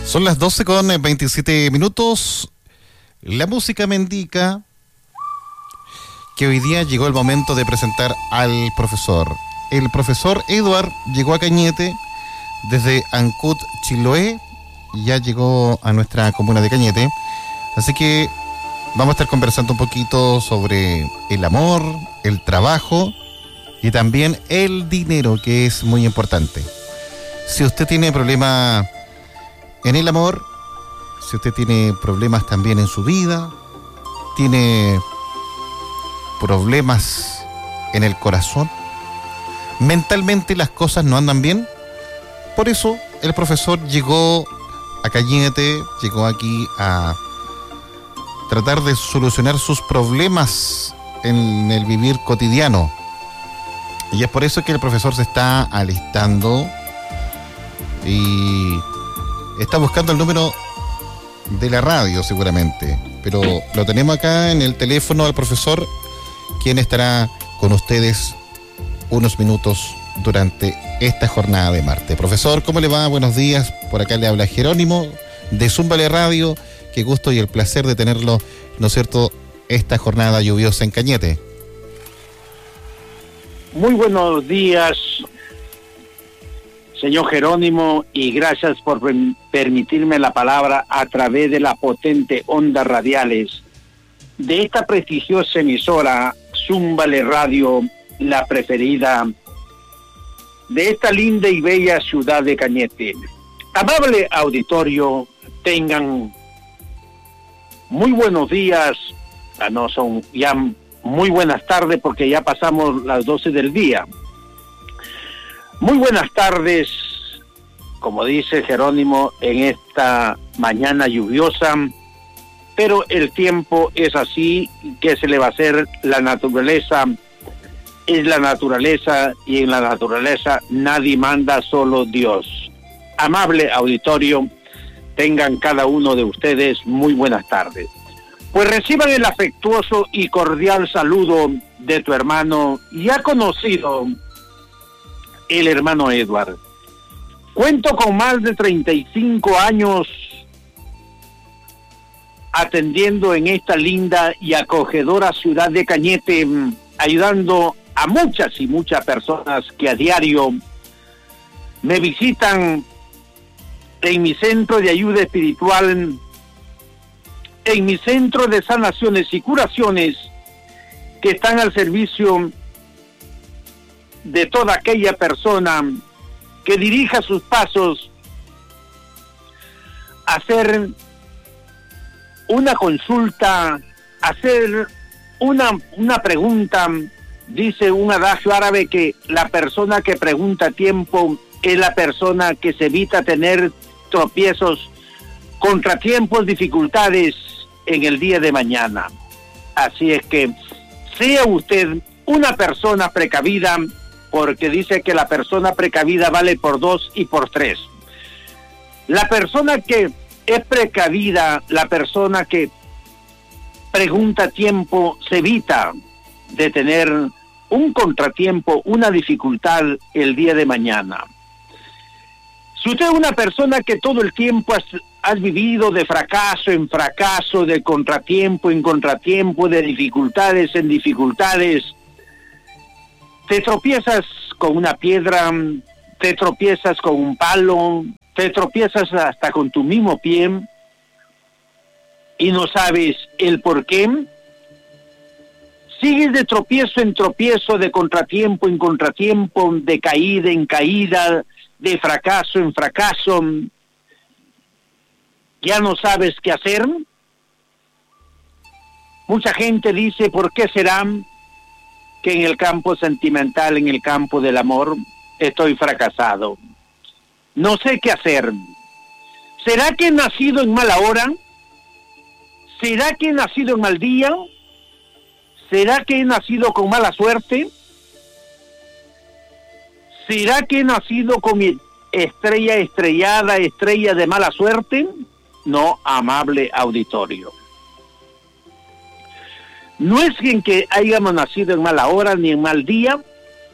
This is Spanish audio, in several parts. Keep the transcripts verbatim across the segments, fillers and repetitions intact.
Son las doce con veintisiete minutos. La música me indica que hoy día llegó el momento de presentar al profesor. El profesor Edward llegó a Cañete desde Ancud, Chiloé, y ya llegó a nuestra comuna de Cañete. Así que vamos a estar conversando un poquito sobre el amor, el trabajo y también el dinero, que es muy importante. Si usted tiene problemas en el amor, si usted tiene problemas también en su vida, tiene problemas en el corazón, mentalmente las cosas no andan bien, por eso el profesor llegó a Cañete, llegó aquí a tratar de solucionar sus problemas en el vivir cotidiano. Y es por eso que el profesor se está alistando y está buscando el número de la radio seguramente, pero lo tenemos acá en el teléfono al profesor, quien estará con ustedes unos minutos durante esta jornada de martes. Profesor, ¿cómo le va? Buenos días. Por acá le habla Jerónimo de Zúmbale Radio. Qué gusto y el placer de tenerlo, ¿no es cierto?, esta jornada lluviosa en Cañete. Muy buenos días, señor Jerónimo, y gracias por permitirme la palabra a través de las potentes ondas radiales de esta prestigiosa emisora Zúmbale Radio, la preferida de esta linda y bella ciudad de Cañete. Amable auditorio, tengan muy buenos días. Ah, no, son ya muy buenas tardes porque ya pasamos las doce del día. Muy buenas tardes, como dice Jerónimo, en esta mañana lluviosa, pero el tiempo es así, ¿qué se le va a hacer? La naturaleza es la naturaleza y en la naturaleza nadie manda, solo Dios. Amable auditorio, tengan cada uno de ustedes muy buenas tardes. Pues reciban el afectuoso y cordial saludo de tu hermano ya conocido, el hermano Edward. Cuento con más de treinta y cinco años atendiendo en esta linda y acogedora ciudad de Cañete, ayudando a muchas y muchas personas que a diario me visitan en mi centro de ayuda espiritual, en mi centro de sanaciones y curaciones, que están al servicio de toda aquella persona que dirija sus pasos a hacer una consulta, hacer una, una pregunta. Dice un adagio árabe que la persona que pregunta a tiempo es la persona que se evita tener tropiezos, contratiempos, dificultades en el día de mañana. Así es que sea usted una persona precavida, porque dice que la persona precavida vale por dos y por tres. La persona que es precavida, la persona que pregunta a tiempo, se evita de tener un contratiempo, una dificultad el día de mañana. Si usted es una persona que todo el tiempo has, has vivido de fracaso en fracaso, de contratiempo en contratiempo, de dificultades en dificultades, te tropiezas con una piedra, te tropiezas con un palo, te tropiezas hasta con tu mismo pie y no sabes el por qué. Sigues de tropiezo en tropiezo, de contratiempo en contratiempo, de caída en caída, de fracaso en fracaso. Ya no sabes qué hacer. Mucha gente dice, ¿por qué será que en el campo sentimental, en el campo del amor, estoy fracasado? No sé qué hacer. ¿Será que he nacido en mala hora? ¿Será que he nacido en mal día? ¿Será que he nacido con mala suerte? ¿Será que he nacido con mi estrella estrellada, estrella de mala suerte? No, amable auditorio. No es en que hayamos nacido en mala hora ni en mal día.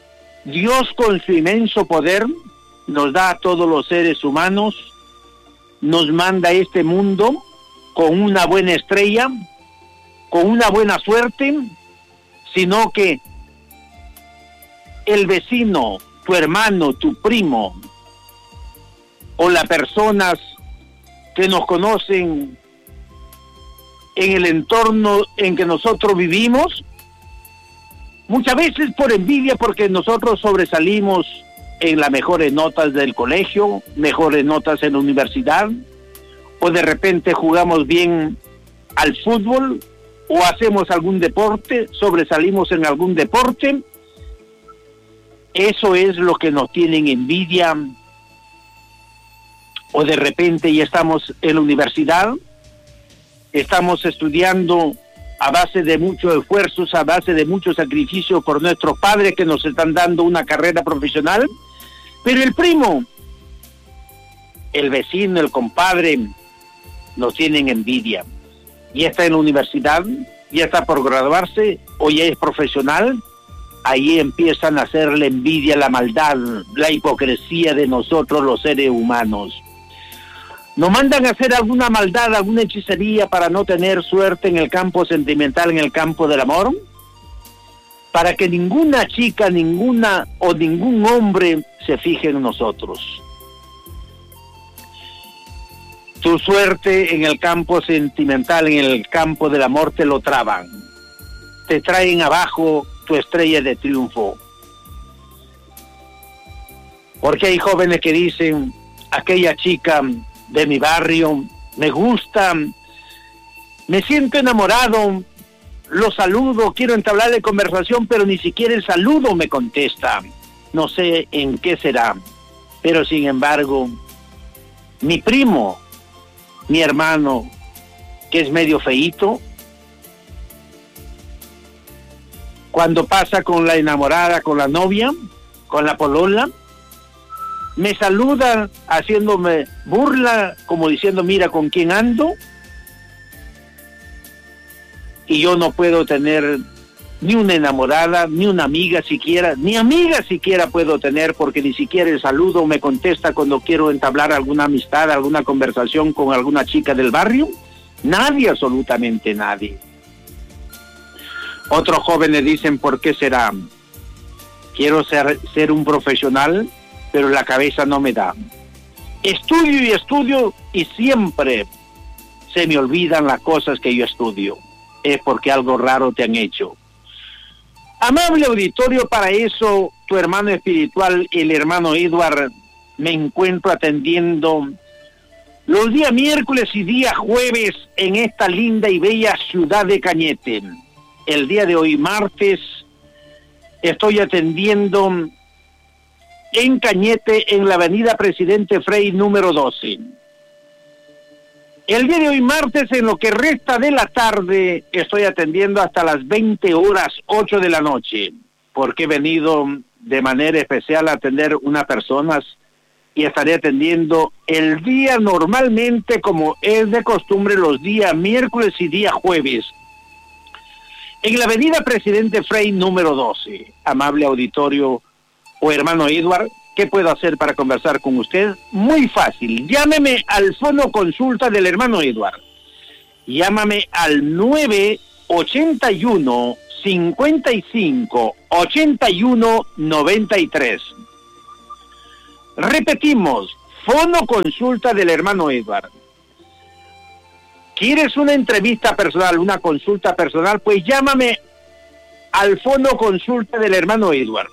Dios, con su inmenso poder, nos da a todos los seres humanos nos manda a este mundo con una buena estrella, con una buena suerte, sino que el vecino, tu hermano, tu primo, o las personas que nos conocen en el entorno en que nosotros vivimos, muchas veces por envidia, porque nosotros sobresalimos en las mejores notas del colegio, mejores notas en la universidad, o de repente jugamos bien al fútbol, o hacemos algún deporte, sobresalimos en algún deporte. Eso es lo que nos tienen envidia. O de repente ya estamos en la universidad, estamos estudiando a base de muchos esfuerzos, a base de mucho sacrificio por nuestros padres que nos están dando una carrera profesional, pero el primo, el vecino, el compadre, nos tienen envidia. Ya está en la universidad, ya está por graduarse, o ya es profesional. Ahí empiezan a hacer la envidia, la maldad, la hipocresía de nosotros los seres humanos. Nos mandan a hacer alguna maldad, alguna hechicería para no tener suerte en el campo sentimental, en el campo del amor, para que ninguna chica, ninguna o ningún hombre se fije en nosotros. Tu suerte en el campo sentimental, en el campo del amor, te lo traban. Te traen abajo tu estrella de triunfo. Porque hay jóvenes que dicen, aquella chica de mi barrio me gusta, me siento enamorado, lo saludo, quiero entablarle conversación, pero ni siquiera el saludo me contesta. No sé en qué será, pero sin embargo, mi primo, mi hermano, que es medio feíto, cuando pasa con la enamorada, con la novia, con la polola, me saluda haciéndome burla, como diciendo, mira con quién ando, y yo no puedo tener ni una enamorada, ni una amiga siquiera, ni amiga siquiera puedo tener, porque ni siquiera el saludo me contesta cuando quiero entablar alguna amistad, alguna conversación con alguna chica del barrio. Nadie, absolutamente nadie. Otros jóvenes dicen, ¿por qué será? Quiero ser, ser un profesional, pero la cabeza no me da. Estudio y estudio y siempre se me olvidan las cosas que yo estudio. Es porque algo raro te han hecho. Amable auditorio, para eso tu hermano espiritual, el hermano Edward, me encuentro atendiendo los días miércoles y día jueves en esta linda y bella ciudad de Cañete. El día de hoy, martes, estoy atendiendo en Cañete, en la avenida Presidente Frei número doce. El día de hoy, martes, en lo que resta de la tarde, estoy atendiendo hasta las veinte horas, ocho de la noche, porque he venido de manera especial a atender unas personas y estaré atendiendo el día normalmente, como es de costumbre, los días miércoles y día jueves, en la avenida Presidente Frei número doce. Amable auditorio o hermano Edward, ¿qué puedo hacer para conversar con usted? Muy fácil, llámeme al fono consulta del hermano Edward. Llámame al nueve ochenta y uno, cincuenta y cinco, ochenta y uno, noventa y tres. Repetimos, fono consulta del hermano Edward. ¿Quieres una entrevista personal, una consulta personal? Pues llámame al fono consulta del hermano Edward.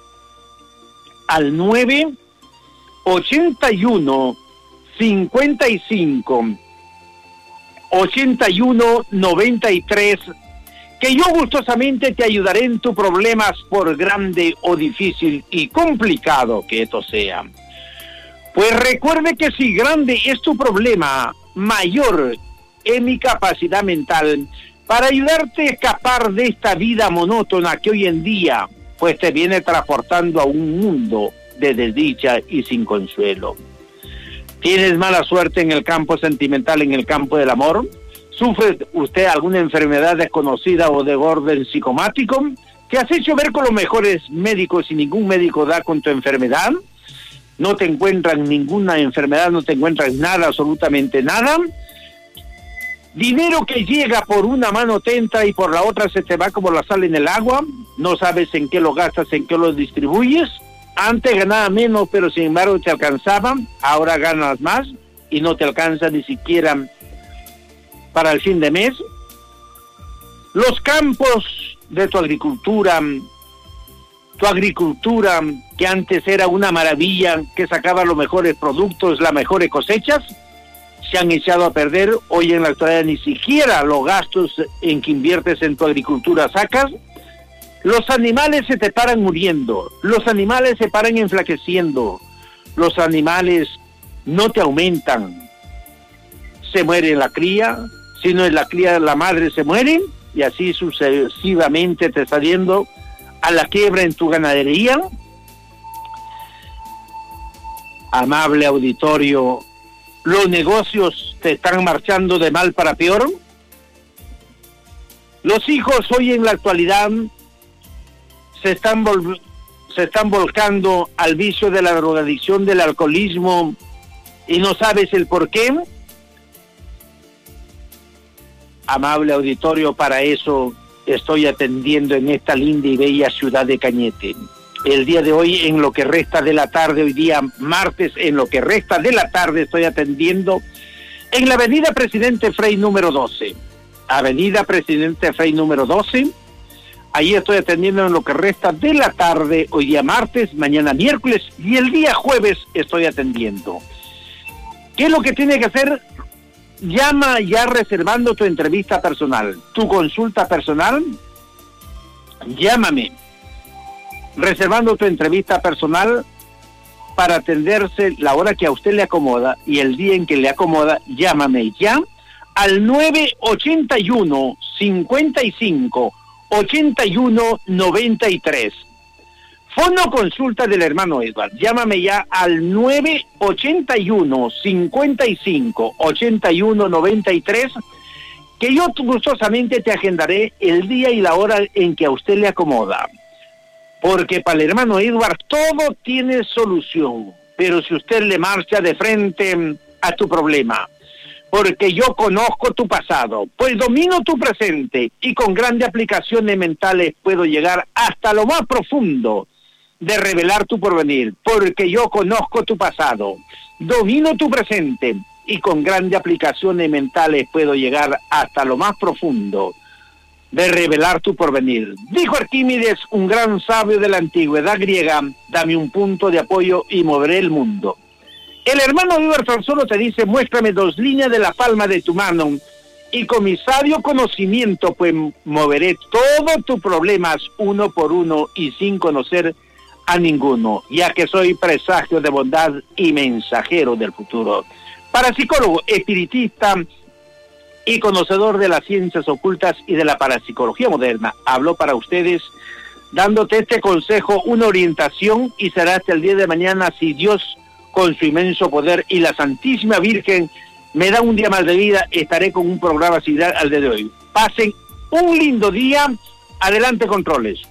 Al nueve ochenta y uno, cincuenta y cinco, ochenta y uno, noventa y tres, que yo gustosamente te ayudaré en tus problemas, por grande o difícil y complicado que esto sea. Pues recuerde que si grande es tu problema, mayor es mi capacidad mental para ayudarte a escapar de esta vida monótona que hoy en día pues te viene transportando a un mundo de desdicha y sin consuelo. ¿Tienes mala suerte en el campo sentimental, en el campo del amor? ¿Sufre usted alguna enfermedad desconocida o de orden psicomático que has hecho ver con los mejores médicos y ningún médico da con tu enfermedad? no te encuentran ninguna enfermedad, no te encuentran nada, absolutamente nada. Dinero que llega por una mano te entra y por la otra se te va como la sal en el agua, no sabes en qué lo gastas, en qué lo distribuyes. Antes ganaba menos, pero sin embargo te alcanzaban, ahora ganas más y no te alcanza ni siquiera para el fin de mes. Los campos de tu agricultura, tu agricultura que antes era una maravilla, que sacaba los mejores productos, las mejores cosechas, se han echado a perder. Hoy en la actualidad ni siquiera los gastos en que inviertes en tu agricultura sacas. Los animales se te paran muriendo, los animales se paran enflaqueciendo, los animales no te aumentan, se muere la cría, si no es la cría, la madre se muere, y así sucesivamente te está yendo a la quiebra en tu ganadería. Amable auditorio, los negocios te están marchando de mal para peor. Los hijos hoy en la actualidad se están vol- se están volcando al vicio de la drogadicción, del alcoholismo, y no sabes el por qué. Amable auditorio, para eso estoy atendiendo en esta linda y bella ciudad de Cañete. El día de hoy, en lo que resta de la tarde, hoy día martes, en lo que resta de la tarde, estoy atendiendo en la avenida Presidente Frey número doce. Avenida Presidente Frey número doce. Ahí estoy atendiendo en lo que resta de la tarde, hoy día martes, mañana miércoles y el día jueves estoy atendiendo. ¿Qué es lo que tiene que hacer? Llama ya reservando tu entrevista personal, tu consulta personal. Llámame reservando tu entrevista personal para atenderse la hora que a usted le acomoda y el día en que le acomoda. Llámame ya al nueve ochenta y uno, cincuenta y cinco, ochenta y uno, noventa y tres. Fono consulta del hermano Edward. Llámame ya al nueve ochenta y uno, cincuenta y cinco, ochenta y uno, noventa y tres, que yo gustosamente te agendaré el día y la hora en que a usted le acomoda. Porque para el hermano Edward todo tiene solución, pero si usted le marcha de frente a tu problema, porque yo conozco tu pasado, pues domino tu presente y con grandes aplicaciones mentales puedo llegar hasta lo más profundo de revelar tu porvenir, porque yo conozco tu pasado, domino tu presente y con grandes aplicaciones mentales puedo llegar hasta lo más profundo de revelar tu porvenir. Dijo Arquímedes, un gran sabio de la antigüedad griega: dame un punto de apoyo y moveré el mundo. El hermano Edward tan solo te dice: muéstrame dos líneas de la palma de tu mano y con mi sabio conocimiento pues moveré todos tus problemas uno por uno y sin conocer a ninguno, ya que soy presagio de bondad y mensajero del futuro. Parapsicólogo, espiritista y conocedor de las ciencias ocultas y de la parapsicología moderna, habló para ustedes dándote este consejo, una orientación, y será hasta el día de mañana, si Dios con su inmenso poder y la Santísima Virgen me da un día más de vida, estaré con un programa similar al de hoy. Pasen un lindo día. Adelante, controles.